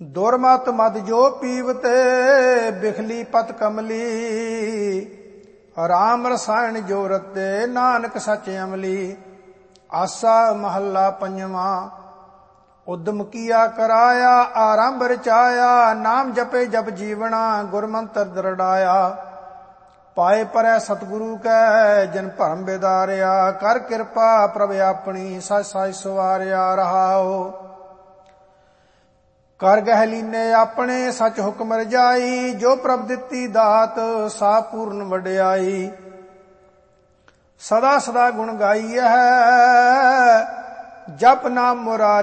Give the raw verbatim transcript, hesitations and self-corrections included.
ਦੁਰਮਤ ਮਦ ਜੋ ਪੀਵਤੇ ਬਿਖਲੀ ਪਤ ਕਮਲੀ। ਰਾਮ ਰਸਾਇਣ ਜੋ ਰਤੇ ਨਾਨਕ ਸਚ ਅਮਲੀ। ਆਸਾ ਮਹੱਲਾ ਪੰਜਵਾਂ। ਉਦਮ ਕੀਆ ਕਰਾਇਆ ਆਰੰਭ ਰਚਾਇਆ। ਨਾਮ ਜਪੇ ਜਪ ਜੀਵਣਾ ਗੁਰਮੰਤਰ ਦਰੜਾਇਆ। ਪਾਏ ਪਰੈ ਸਤਿਗੁਰੂ ਕੈ ਜਨ ਭਰਮ ਬਿਦਾਰਿਆ। ਕਰ ਕਿਰਪਾ ਪ੍ਰਭ ਆਪਣੀ ਸਚ ਸਚ ਸਵਾਰਿਆ ਰਹਾਓ। ਕਰ ਗਹਿ ਲੀਨੇ ਆਪਣੇ ਸਚ ਹੁਕਮ ਰਜਾਈ। ਜੋ ਪ੍ਰਭ ਦਿੱਤੀ ਦਾਤ ਸਾ ਪੂਰਨ ਵਡਿਆਈ। ਸਦਾ ਸਦਾ ਗੁਣ ਗਾਈਐ ਜਪ ਨਾਮ ਮੁਰਾਰੀ।